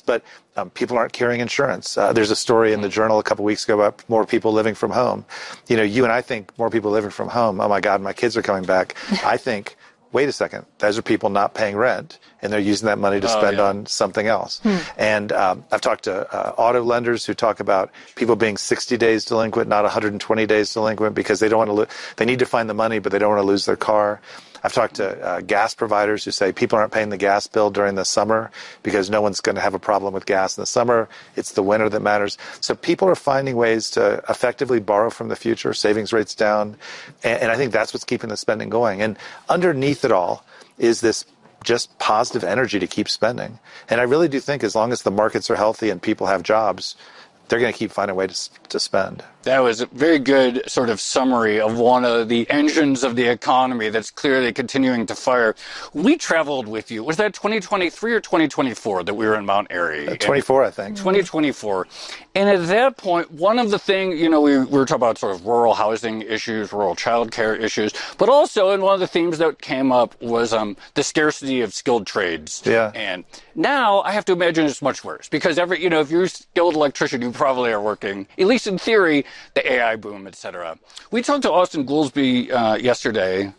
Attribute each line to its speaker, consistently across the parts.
Speaker 1: but people aren't carrying insurance. There's a story in the Journal a couple weeks ago about more people living from home. You and I think more people living from home. Oh my God, my kids are coming back. I think, wait a second, those are people not paying rent, and they're using that money to spend on something else. And I've talked to auto lenders who talk about people being 60 days delinquent, not 120 days delinquent, because they don't want to they need to find the money, but they don't want to lose their car. I've talked to gas providers who say people aren't paying the gas bill during the summer because no one's going to have a problem with gas in the summer. It's the winter that matters. So people are finding ways to effectively borrow from the future, savings rates down. And I think that's what's keeping the spending going. And underneath it all is this just positive energy to keep spending. And I really do think as long as the markets are healthy and people have jobs, they're going to keep finding a way to spend.
Speaker 2: That was a very good sort of summary of one of the engines of the economy that's clearly continuing to fire. We traveled with you. Was that 2023 or 2024 that we were in Mount Airy?
Speaker 1: 24, I think.
Speaker 2: 2024. And at that point, one of the things, we were talking about sort of rural housing issues, rural childcare issues, but also, and one of the themes that came up was the scarcity of skilled trades.
Speaker 1: Yeah.
Speaker 2: And now I have to imagine it's much worse because if you're a skilled electrician, you probably are working, at least in theory, the AI boom, et cetera. We talked to Austan Goolsbee yesterday,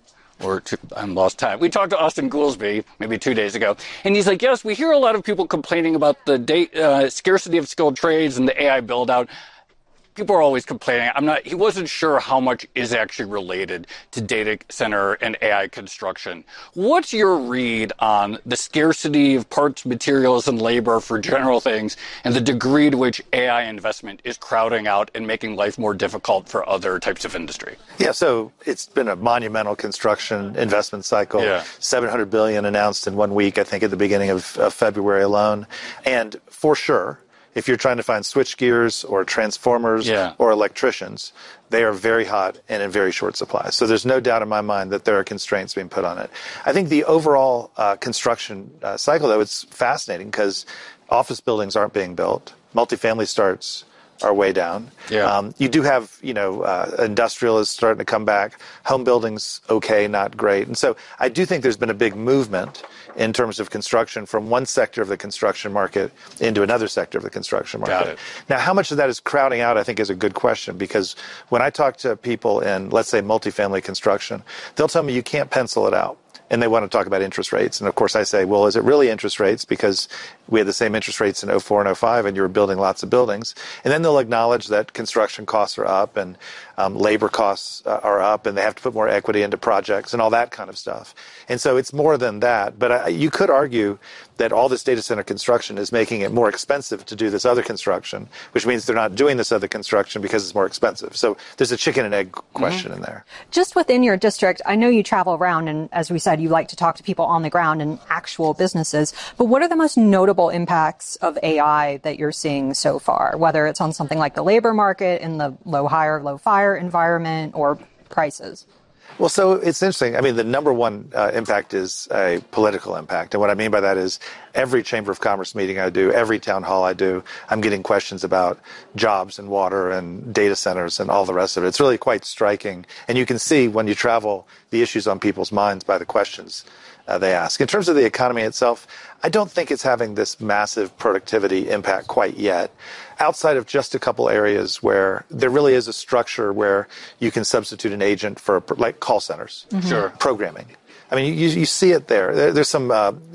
Speaker 2: I'm lost time. We talked to Austan Goolsbee maybe 2 days ago, and he's like, yes, we hear a lot of people complaining about the scarcity of skilled trades and the AI build-out. People are always complaining. He wasn't sure how much is actually related to data center and AI construction. What's your read on the scarcity of parts, materials, and labor for general things and the degree to which AI investment is crowding out and making life more difficult for other types of industry?
Speaker 1: Yeah, so it's been a monumental construction investment cycle. Yeah. $700 billion announced in 1 week, I think, at the beginning of February alone. And for sure, if you're trying to find switch gears or transformers or electricians, they are very hot and in very short supply. So there's no doubt in my mind that there are constraints being put on it. I think the overall construction cycle, though, it's fascinating because office buildings aren't being built. Multifamily starts are way down. Yeah. You do have, industrial is starting to come back. Home buildings, okay, not great. And so I do think there's been a big movement in terms of construction from one sector of the construction market into another sector of the construction market.
Speaker 2: Got it.
Speaker 1: Now, how much of that is crowding out, I think, is a good question, because when I talk to people in, let's say, multifamily construction, they'll tell me you can't pencil it out. And they want to talk about interest rates. And of course I say, well, is it really interest rates? Because we had the same interest rates in 04 and 05 and you were building lots of buildings. And then they'll acknowledge that construction costs are up and labor costs are up and they have to put more equity into projects and all that kind of stuff. And so it's more than that. But you could argue that all this data center construction is making it more expensive to do this other construction, which means they're not doing this other construction because it's more expensive. So there's a chicken and egg question in there.
Speaker 3: Just within your district, I know you travel around and, as we said, you like to talk to people on the ground and actual businesses. But what are the most notable impacts of AI that you're seeing so far, whether it's on something like the labor market in the low hire, low fire environment or prices?
Speaker 1: Well, so it's interesting. I mean, the number one impact is a political impact. And what I mean by that is every Chamber of Commerce meeting I do, every town hall I do, I'm getting questions about jobs and water and data centers and all the rest of it. It's really quite striking. And you can see when you travel the issues on people's minds by the questions they ask. In terms of the economy itself, I don't think it's having this massive productivity impact quite yet, outside of just a couple areas where there really is a structure where you can substitute an agent for, like, call centers, programming. I mean, you see it there. There's some,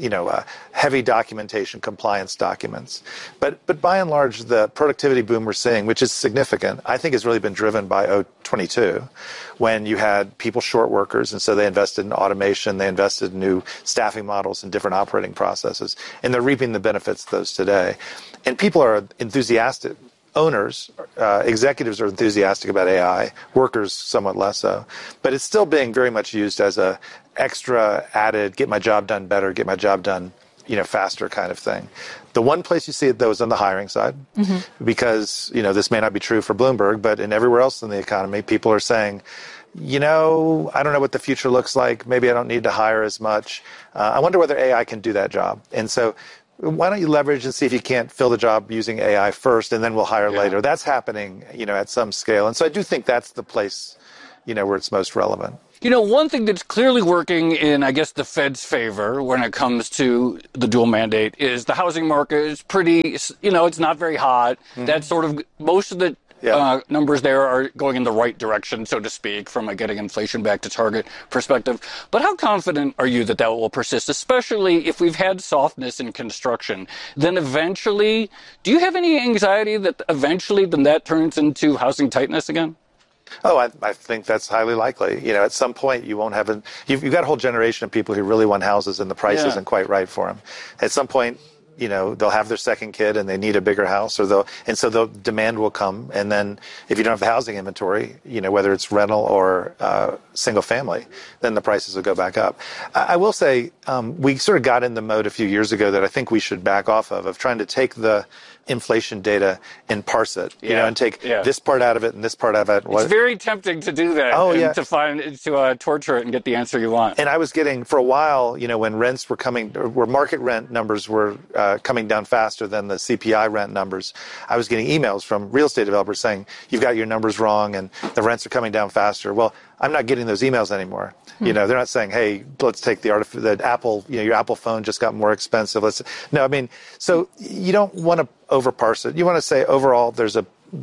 Speaker 1: heavy documentation, compliance documents. But by and large, the productivity boom we're seeing, which is significant, I think has really been driven by 22, when you had people short workers, and so they invested in automation, they invested in new staffing models and different operating processes, and they're reaping the benefits of those today. And people are enthusiastic. Owners, executives are enthusiastic about AI, workers somewhat less so. But it's still being very much used as a extra added, get my job done better, get my job done, faster kind of thing. The one place you see it, though, is on the hiring side, because, this may not be true for Bloomberg, but in everywhere else in the economy, people are saying, I don't know what the future looks like. Maybe I don't need to hire as much. I wonder whether AI can do that job. And so why don't you leverage and see if you can't fill the job using AI first, and then we'll hire later. That's happening, at some scale. And so I do think that's the place, where it's most relevant.
Speaker 2: One thing that's clearly working in, I guess, the Fed's favor when it comes to the dual mandate is the housing market is pretty, it's not very hot. Mm-hmm. That's sort of most of the numbers there are going in the right direction, so to speak, from a getting inflation back to target perspective. But how confident are you that will persist, especially if we've had softness in construction? Then eventually, do you have any anxiety that eventually then that turns into housing tightness again?
Speaker 1: Oh, I think that's highly likely. At some point you won't have you've got a whole generation of people who really want houses and the price isn't quite right for them. At some point, they'll have their second kid and they need a bigger house, so the demand will come. And then if you don't have the housing inventory, whether it's rental or single family, then the prices will go back up. I will say we sort of got in the mode a few years ago that I think we should back off of trying to take the inflation data and parse it, and take this part out of it and this part out of it.
Speaker 2: It's very tempting to do that. To torture it and get the answer you want.
Speaker 1: And I was getting, for a while, when rents were where market rent numbers were coming down faster than the CPI rent numbers, I was getting emails from real estate developers saying, you've got your numbers wrong and the rents are coming down faster. Well, I'm not getting those emails anymore. They're not saying, hey, let's take the Apple, your Apple phone just got more expensive. So you don't want to overparse it. You want to say overall there's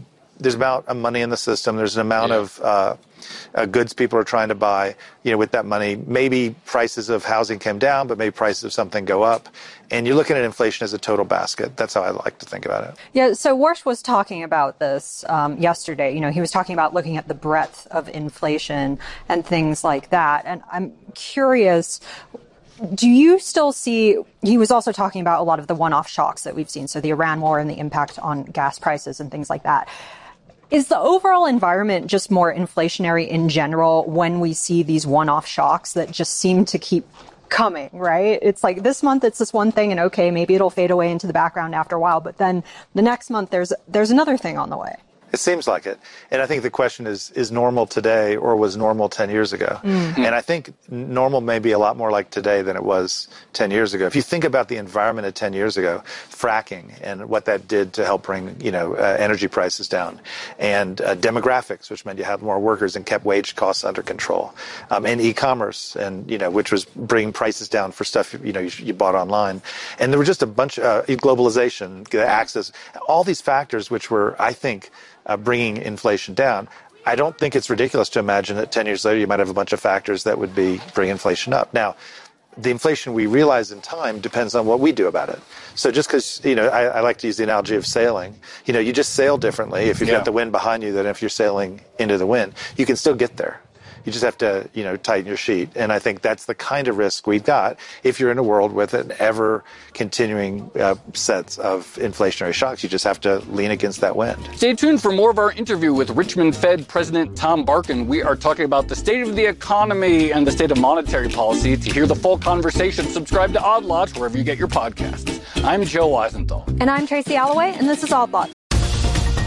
Speaker 1: amount of money in the system. There's an amount of goods people are trying to buy, with that money. Maybe prices of housing came down, but maybe prices of something go up. And you're looking at inflation as a total basket. That's how I like to think about it.
Speaker 3: Yeah, so Warsh was talking about this yesterday. He was talking about looking at the breadth of inflation and things like that. And I'm curious, do you still see, he was also talking about a lot of the one-off shocks that we've seen, so the Iran war and the impact on gas prices and things like that. Is the overall environment just more inflationary in general when we see these one-off shocks that just seem to keep coming, right? It's like this month it's this one thing and okay, maybe it'll fade away into the background after a while, but then the next month there's another thing on the way.
Speaker 1: It seems like it. And I think the question is normal today or was normal 10 years ago? Mm-hmm. And I think normal may be a lot more like today than it was 10 years ago. If you think about the environment of 10 years ago, fracking and what that did to help bring, energy prices down, and demographics, which meant you had more workers and kept wage costs under control, and e-commerce, and, which was bringing prices down for stuff, you bought online. And there were just a bunch of globalization, the access, all these factors which were, I think, bringing inflation down. I don't think it's ridiculous to imagine that 10 years later you might have a bunch of factors that would bring inflation up. Now, the inflation we realize in time depends on what we do about it. So just because, I like to use the analogy of sailing, you just sail differently if you've got the wind behind you than if you're sailing into the wind. You can still get there. You just have to, tighten your sheet. And I think that's the kind of risk we've got if you're in a world with an ever-continuing sets of inflationary shocks. You just have to lean against that wind.
Speaker 2: Stay tuned for more of our interview with Richmond Fed President Tom Barkin. We are talking about the state of the economy and the state of monetary policy. To hear the full conversation, subscribe to Odd Lots wherever you get your podcasts. I'm Joe Weisenthal.
Speaker 3: And I'm Tracy Alloway, and this is Odd Lots.